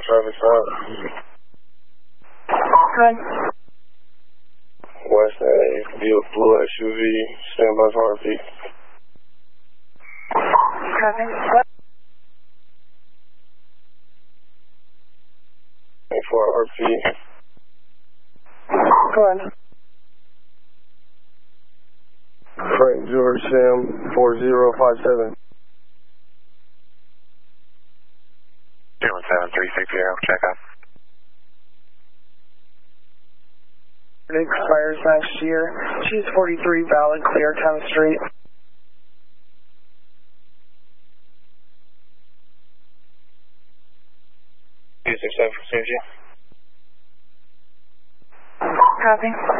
traffic stop. Good. West A, blue SUV, stand by for RP. Copy. For RP. Good. Frank George Sam 4057. 217-360, check out. It expires next year. She's 43 valid, clear 10th Street. Use 67 for CMG. Copy.